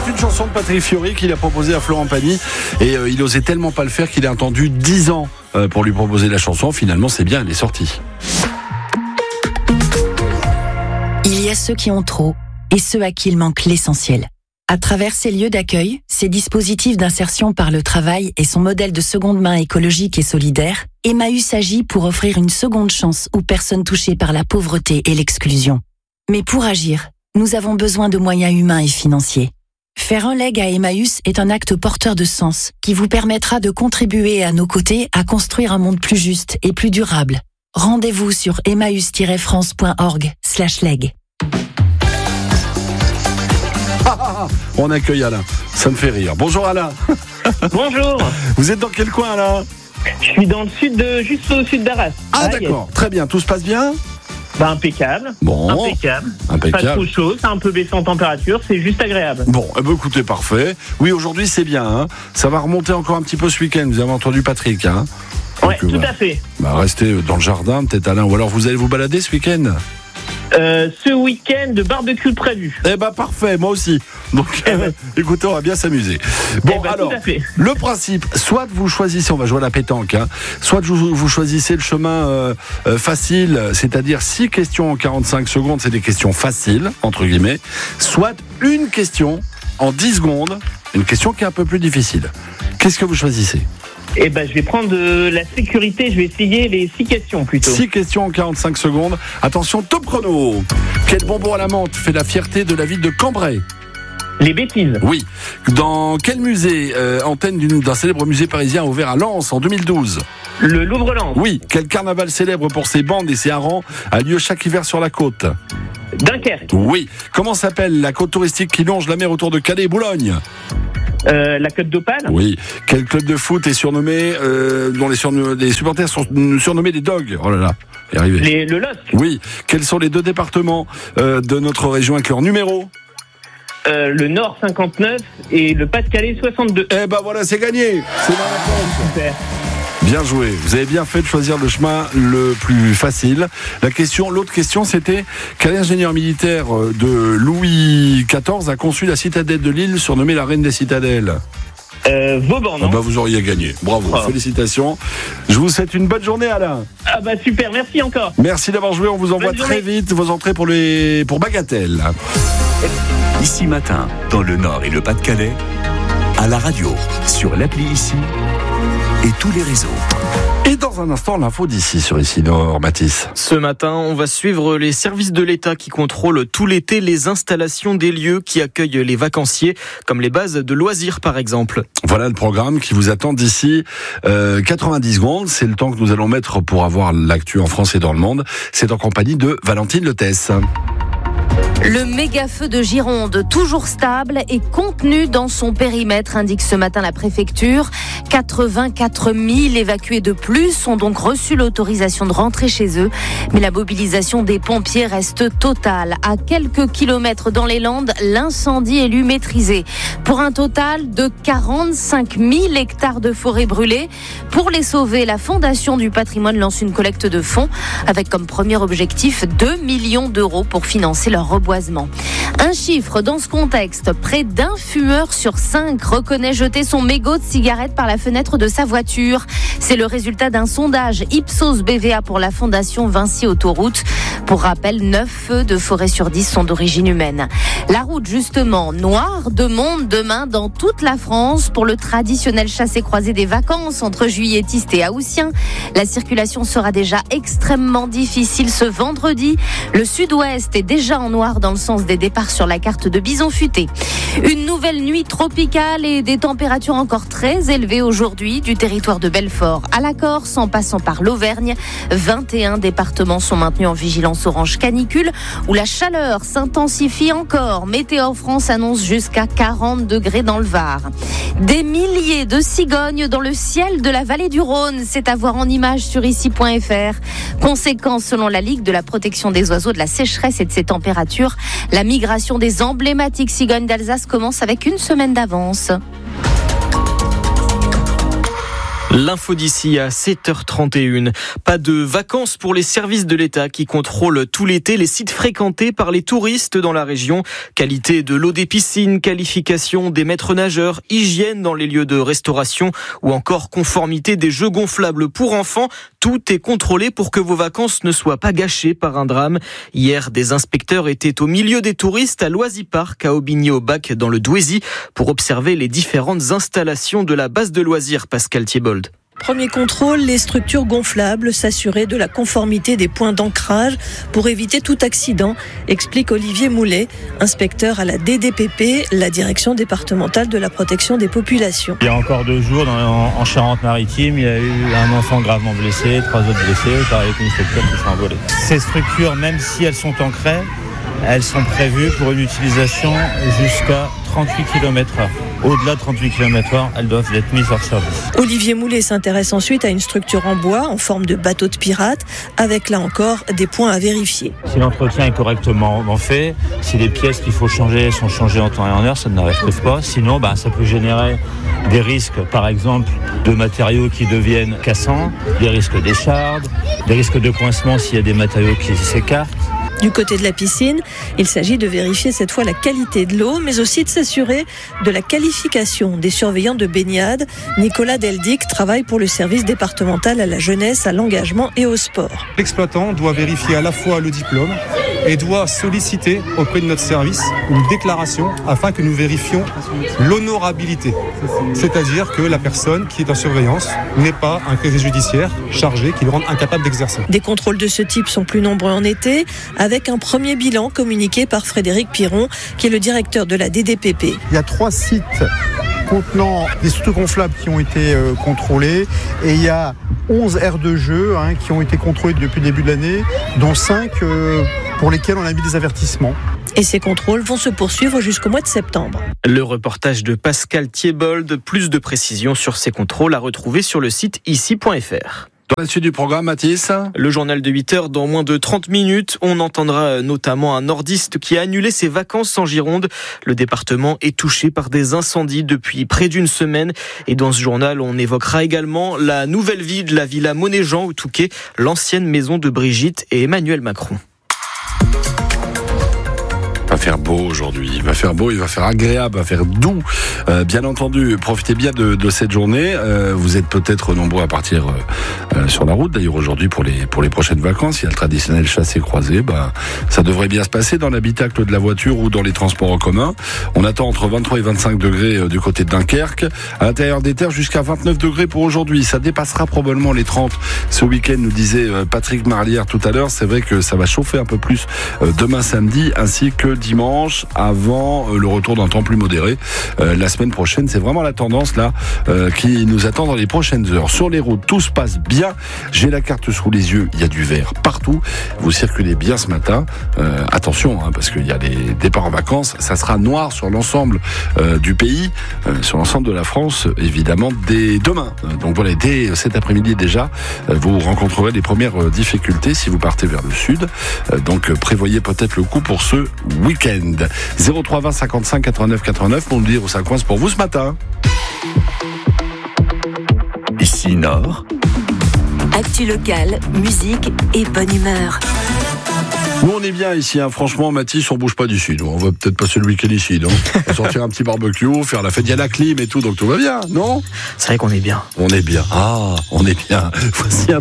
une chanson de Patrick Fiori qu'il a proposée à Florent Pagny et il osait tellement pas le faire qu'il a attendu 10 ans pour lui proposer la chanson. Finalement, c'est bien, elle est sortie. Il y a ceux qui ont trop et ceux à qui il manque l'essentiel. À travers ces lieux d'accueil, ces dispositifs d'insertion par le travail et son modèle de seconde main écologique et solidaire, Emmaüs agit pour offrir une seconde chance aux personnes touchées par la pauvreté et l'exclusion. Mais pour agir, nous avons besoin de moyens humains et financiers. Faire un leg à Emmaüs est un acte porteur de sens qui vous permettra de contribuer à nos côtés à construire un monde plus juste et plus durable. Rendez-vous sur emmaüs-france.org/leg. On accueille Alain, ça me fait rire. Bonjour Alain. Bonjour. Vous êtes dans quel coin Alain? Je suis dans le sud, juste au sud d'Arras. Ah d'accord, très bien, tout se passe bien? Impeccable. Bon. Impeccable. Pas trop chaud, c'est un peu baissé en température, c'est juste agréable. Bon, écoutez, parfait. Oui, aujourd'hui c'est bien, hein. Ça va remonter encore un petit peu ce week-end, vous avez entendu Patrick, hein. Ouais, tout à fait. Restez dans le jardin, peut-être Alain, ou alors vous allez vous balader ce week-end? Ce week-end de barbecue prévu. Parfait, moi aussi. Donc écoutez, on va bien s'amuser. Bon, alors, le principe, soit vous choisissez, on va jouer à la pétanque, hein, soit vous choisissez le chemin facile, c'est-à-dire 6 questions en 45 secondes, c'est des questions faciles, entre guillemets, soit une question en 10 secondes, une question qui est un peu plus difficile. Qu'est-ce que vous choisissez ? Je vais prendre la sécurité, je vais essayer les 6 questions plutôt. 6 questions en 45 secondes. Attention, top chrono. Quel bonbon à la menthe fait la fierté de la ville de Cambrai ? Les bêtises. Oui. Dans quel musée, antenne d'un célèbre musée parisien ouvert à Lens en 2012 ? Le Louvre-Lens. Oui. Quel carnaval célèbre pour ses bandes et ses harengs a lieu chaque hiver sur la côte ? Dunkerque. Oui. Comment s'appelle la côte touristique qui longe la mer autour de Calais et Boulogne ? La Côte d'Opale. Oui. Quel club de foot est surnommé, dont les supporters sont surnommés des Dogs ? Oh là là, y arrivé. Le LOSC. Oui. Quels sont les 2 départements de notre région avec leur numéro ? Le Nord 59 et le Pas-de-Calais 62. Voilà, c'est gagné. C'est dans la réponse. Super. Bien joué. Vous avez bien fait de choisir le chemin le plus facile. L'autre question, c'était quel ingénieur militaire de Louis XIV a conçu la citadelle de Lille, surnommée la reine des citadelles ? Vauban, non ? Vous auriez gagné. Bravo, félicitations. Je vous souhaite une bonne journée, Alain. Super, merci encore. Très d'avoir joué. On vous envoie très vite vos entrées pour Bagatelle. Ici Matin, dans le Nord et le Pas-de-Calais, à la radio, sur l'appli Ici et tous les réseaux. Et dans un instant, l'info d'ici sur Ici Nord, Mathis. Ce matin, on va suivre les services de l'État qui contrôlent tout l'été les installations des lieux qui accueillent les vacanciers, comme les bases de loisirs par exemple. Voilà le programme qui vous attend d'ici 90 secondes. C'est le temps que nous allons mettre pour avoir l'actu en France et dans le monde. C'est en compagnie de Valentine Letesse. Le méga-feu de Gironde, toujours stable et contenu dans son périmètre, indique ce matin la préfecture. 84 000 évacués de plus ont donc reçu l'autorisation de rentrer chez eux. Mais la mobilisation des pompiers reste totale. À quelques kilomètres dans les Landes, l'incendie est lui maîtrisé. Pour un total de 45 000 hectares de forêt brûlées. Pour les sauver, la Fondation du patrimoine lance une collecte de fonds avec comme premier objectif 2 millions d'euros pour financer leur reboisement. Un chiffre dans ce contexte, près d'1 fumeur sur 5 reconnaît jeter son mégot de cigarette par la fenêtre de sa voiture. C'est le résultat d'un sondage Ipsos BVA pour la Fondation Vinci Autoroute. Pour rappel, 9 feux de forêt sur 10 sont d'origine humaine. La route justement, noire de monde demain dans toute la France pour le traditionnel chassé-croisé des vacances entre juilletistes et haussiens. La circulation sera déjà extrêmement difficile ce vendredi. Le sud-ouest est déjà en noir dans le sens des départs sur la carte de Bison Futé. Une nouvelle nuit tropicale et des températures encore très élevées aujourd'hui du territoire de Belfort à la Corse en passant par l'Auvergne. 21 départements sont maintenus en vigilance orange canicule où la chaleur s'intensifie encore. Météo France annonce jusqu'à 40 degrés dans le Var. Des milliers de cigognes dans le ciel de la vallée du Rhône, c'est à voir en images sur ici.fr. Conséquence selon la Ligue de la protection des oiseaux de la sécheresse et de ses températures, la migration des emblématiques cigognes d'Alsace commence avec une semaine d'avance. L'info d'ici à 7h31. Pas de vacances pour les services de l'État qui contrôlent tout l'été les sites fréquentés par les touristes dans la région. Qualité de l'eau des piscines, qualification des maîtres nageurs, hygiène dans les lieux de restauration ou encore conformité des jeux gonflables pour enfants. Tout est contrôlé pour que vos vacances ne soient pas gâchées par un drame. Hier, des inspecteurs étaient au milieu des touristes à Loisy-Parc à Aubigné-au-Bac dans le Douaisis pour observer les différentes installations de la base de loisirs. Pascal Thiebold. Premier contrôle, les structures gonflables, s'assurer de la conformité des points d'ancrage pour éviter tout accident, explique Olivier Moulet, inspecteur à la DDPP, la direction départementale de la protection des populations. Il y a encore 2 jours, en Charente-Maritime, il y a eu un enfant gravement blessé, 3 autres blessés, pareil avec une structure qui s'est envolée. Ces structures, même si elles sont ancrées, elles sont prévues pour une utilisation jusqu'à 38 km/h. Au-delà de 38 km/h, elles doivent être mises hors service. Olivier Moulet s'intéresse ensuite à une structure en bois en forme de bateau de pirate, avec là encore des points à vérifier. Si l'entretien est correctement fait, si les pièces qu'il faut changer sont changées en temps et en heure, ça n'arrive pas. Sinon, ça peut générer des risques, par exemple, de matériaux qui deviennent cassants, des risques d'échardes, des risques de coincement s'il y a des matériaux qui s'écartent. Du côté de la piscine, il s'agit de vérifier cette fois la qualité de l'eau, mais aussi de s'assurer de la qualification des surveillants de baignade. Nicolas Deldic travaille pour le service départemental à la jeunesse, à l'engagement et au sport. L'exploitant doit vérifier à la fois le diplôme et doit solliciter auprès de notre service une déclaration afin que nous vérifions l'honorabilité. C'est-à-dire que la personne qui est en surveillance n'est pas un casier judiciaire chargé qui le rend incapable d'exercer. Des contrôles de ce type sont plus nombreux en été, avec un premier bilan communiqué par Frédéric Piron, qui est le directeur de la DDPP. Il y a 3 sites contenant des structures gonflables qui ont été contrôlés et il y a 11 aires de jeu qui ont été contrôlées depuis le début de l'année, dont 5 pour lesquelles on a mis des avertissements. Et ces contrôles vont se poursuivre jusqu'au mois de septembre. Le reportage de Pascal Thiebold, plus de précisions sur ces contrôles à retrouver sur le site ici.fr. Dans la suite du programme, Mathis. Le journal de 8h dans moins de 30 minutes. On entendra notamment un nordiste qui a annulé ses vacances en Gironde. Le département est touché par des incendies depuis près d'une semaine. Et dans ce journal, on évoquera également la nouvelle vie de la villa Monéjean au Touquet, l'ancienne maison de Brigitte et Emmanuel Macron. Il va faire beau aujourd'hui, il va faire beau, il va faire agréable, il va faire doux. Bien entendu, profitez bien de cette journée. Vous êtes peut-être nombreux à partir sur la route. D'ailleurs aujourd'hui pour les prochaines vacances, il y a le traditionnel chassé-croisé. Ça devrait bien se passer dans l'habitacle de la voiture ou dans les transports en commun. On attend entre 23 et 25 degrés du côté de Dunkerque. À l'intérieur des terres, jusqu'à 29 degrés pour aujourd'hui. Ça dépassera probablement les 30 ce week-end, nous disait Patrick Marlière tout à l'heure. C'est vrai que ça va chauffer un peu plus demain samedi ainsi que dimanche avant le retour d'un temps plus modéré la semaine prochaine. C'est vraiment la tendance là qui nous attend dans les prochaines heures. Sur les routes, tout se passe bien. J'ai la carte sous les yeux, il y a du vert partout. Vous circulez bien ce matin. Attention, parce qu'il y a les départs en vacances. Ça sera noir sur l'ensemble du pays, sur l'ensemble de la France, évidemment, dès demain. Donc voilà, dès cet après-midi déjà, vous rencontrerez les premières difficultés si vous partez vers le sud. Donc prévoyez peut-être le coup pour ce week-end. 03 20 55 89 89 pour nous dire où ça coince pour vous ce matin. Ici Nord. Actu locale, musique et bonne humeur. Nous on est bien ici, franchement Mathis, on bouge pas d'ici. On va peut-être passer le week-end ici, non? On va sortir un petit barbecue, faire la fête, il y a la clim et tout, donc tout va bien, non? C'est vrai qu'on est bien. On est bien. On est bien. Voici un